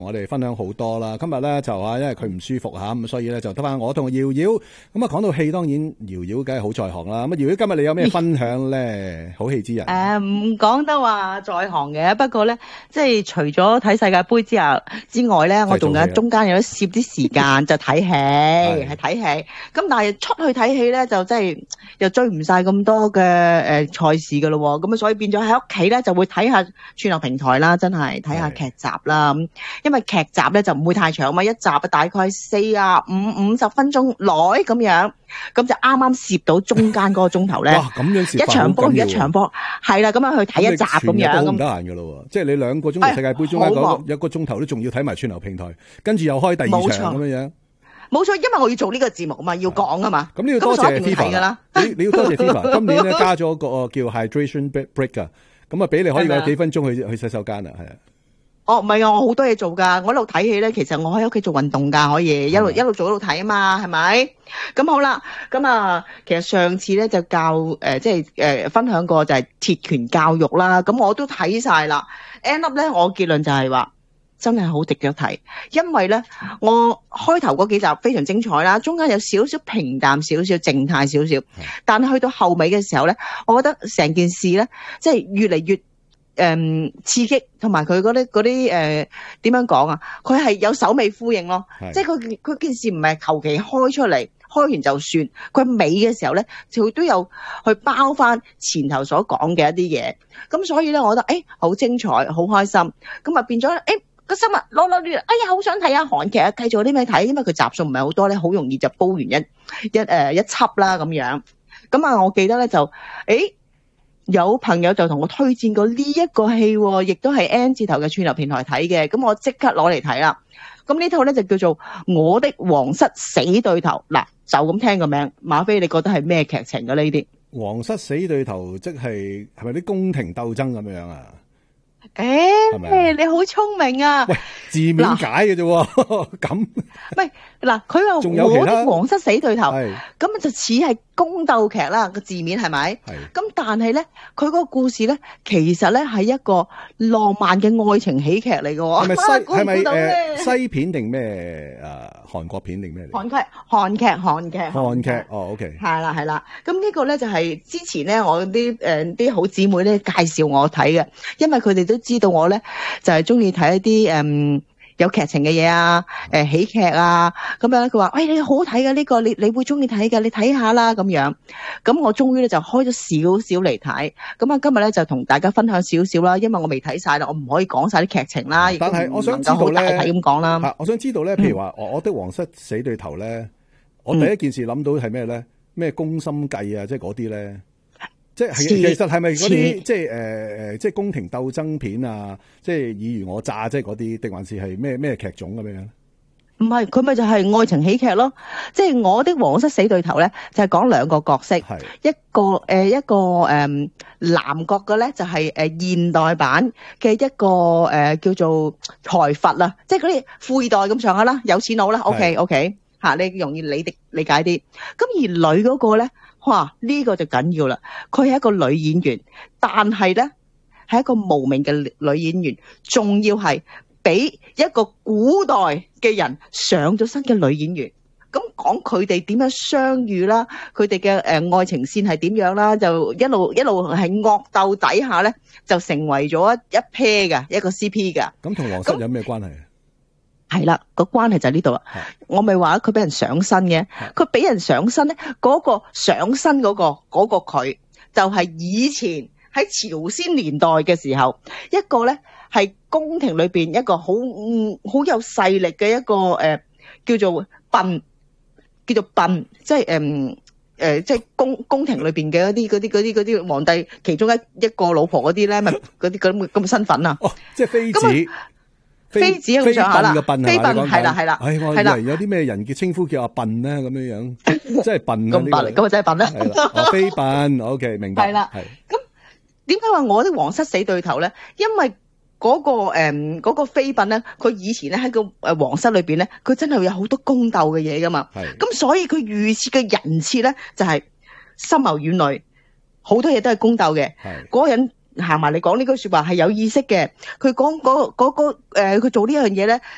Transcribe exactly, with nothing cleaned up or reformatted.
我哋分享好多啦，今日咧就啊，因為佢唔舒服吓，咁所以咧就得翻我同瑤瑤。咁啊，講到戲，當然瑤瑤梗係好在行啦。咁啊，瑤瑤今日你有咩分享咧？好戲之人。 誒，唔講得話在行嘅，不過咧，即係除咗睇世界盃之後之外咧，我仲有中間有啲攝啲時間就睇戲，係睇戲。咁但係出去睇戲咧，就真係又追唔晒咁多嘅誒賽事噶咯。咁啊，所以變咗喺屋企咧就會睇下串流平台啦，真係睇下劇集啦。咁因為劇集咧就唔會太長嘛，一集啊大概四啊五五十分鐘內咁樣，咁就啱啱攝到中間嗰個鐘頭咧。 哇，咁樣攝法一場波如一場波，係啦，咁樣去睇一集咁樣。 咁唔得閒噶咯，即係你兩個鐘頭世界盃中間嗰一個鐘頭都仲要睇埋串流平台，跟住又開第二場咁樣樣。 冇錯，因為我要做呢個節目啊嘛，要講啊嘛。 咁你要多謝 FIFA 啦，你你要多謝 FIFA， 今年咧加咗個叫 hydration break 噶，咁啊俾你可以有幾分鐘去去洗手間啊，係啊。 哦，唔係啊，我好多嘢做噶，我一路睇戲咧，其實我喺屋企做運動噶，可以一路一路做一路睇啊嘛，係咪？咁好啦，咁啊，其實上次咧就教誒、呃，即係誒、呃、分享過就係鐵拳教育啦，咁我都睇晒啦。end up 咧，我結論就係話真係好值得睇，因為咧我開頭嗰幾集非常精彩啦，中間有少少平淡少少靜態少少，但係去到後尾嘅時候咧，我覺得成件事咧即係越嚟越。誒、嗯，刺激同埋佢嗰啲嗰啲誒，點樣講啊？佢係有首尾呼應咯，即係佢佢件事唔係求其開出嚟，開完就算。佢尾嘅時候咧，就都有去包翻前頭所講嘅一啲嘢。咁所以咧，我覺得誒好精彩，好開心。咁啊變咗誒個心啊攞攞住，哎呀好想睇下韓劇啊，繼續有啲咩睇？因為佢集數唔係好多咧，好容易就煲完一一誒、呃、一輯啦咁樣。咁啊，我記得咧就誒。誒有朋友就同我推薦過呢一個戲，亦都係 N 字頭嘅串流平台睇嘅，咁我即刻攞嚟睇啦。咁呢套咧就叫做《我的皇室死對頭》。嗱，就咁聽個名，馬飛你覺得係咩劇情嘅呢啲？ 皇室死對頭即係係咪啲宮廷鬥爭咁樣啊？ 誒、欸，你好聰明啊！ 喂，字面解嘅啫，咁喂，嗱，佢話我的皇室死對頭，咁就似係宮鬥劇啦，個字面係咪？咁但係咧，佢嗰個故事咧，其實咧係一個浪漫嘅愛情喜劇嚟嘅。係咪西？係咪誒西片定咩？誒韓國片定咩嚟？ 韓劇，韓劇，韓劇， 韓劇。哦 ，OK。係啦，係啦。咁呢個咧就係之前咧，我啲誒啲好姊妹咧介紹我睇嘅，因為佢哋都知道我咧就係中意睇一啲誒、嗯、有劇情嘅嘢啊，誒、呃、喜劇啊，咁樣佢話，喂，你好睇嘅呢個，你你會中意睇嘅，你睇下啦咁樣。咁我終於咧就開咗少少嚟睇，咁啊今日咧就同大家分享少少啦，因為我未睇晒啦，我唔可以講晒啲劇情啦。 但係我想知道咧， 咁講啦， 我想知道咧，譬如話我的皇室死對頭咧、嗯，我第一件事諗到係咩咧？咩宮心計啊，即係嗰啲咧？即係其實係咪嗰啲即係誒誒即係宮廷鬥爭片啊？即係爾虞我詐即係嗰啲，定還是係咩咩劇種咁樣？ 唔係，佢咪就係愛情喜劇咯。即係我的皇室死對頭咧，就係講兩個角色，一個誒、呃、一個誒、呃、男角嘅咧就係誒現代版嘅一個誒、呃、叫做財閥啦，即係嗰啲富二代咁上下啦，有錢佬啦。OK OK 吓，你容易理理解啲。咁而女嗰個咧。哇！呢、這個就緊要啦，佢係一個女演員，但係咧係一個無名嘅女演員，仲要係俾一個古代嘅人上咗身嘅女演員。咁講佢哋點樣相遇啦，佢哋嘅誒愛情線係點樣啦，就一路一路係惡鬥底下咧，就成為咗一一 pair 嘅一個 C P 㗎。 咁同皇室有咩關係啊？ 係啦，個關係就喺呢度啦。我咪話佢俾人上身嘅，佢俾人上身咧，嗰、嗰個上身嗰、嗰個嗰、嗰個佢就係以前喺朝鮮年代嘅時候，一個咧係宮廷裏邊一個好好有勢力嘅一個誒、呃、叫做笨，叫做笨，即係誒誒即係宮宮廷裏邊嘅一啲嗰啲嗰啲嗰啲皇帝其中一一個老婆嗰啲咧，咪嗰啲咁咁身份啊？ 哦，即係妃子。 妃子咁上下啦，妃笨係啦係啦， 唉，我以為有啲咩人叫稱呼叫阿笨咧咁樣樣，真係笨啊！咁笨，咁啊真係笨啦。 係啦，哦，妃笨 ，OK，明白。 係啦，係。咁點解話我啲皇室死對頭咧？因為嗰個誒嗰個妃笨咧，佢以前咧喺個誒皇室裏邊咧，佢真係有好多宮鬥嘅嘢噶嘛。係。咁所以佢預設嘅人設咧，就係深謀遠慮，好多嘢都係宮鬥嘅。係。嗰個人。行埋嚟講呢句說話係有意識嘅，佢講嗰嗰個誒，佢做呢樣嘢咧。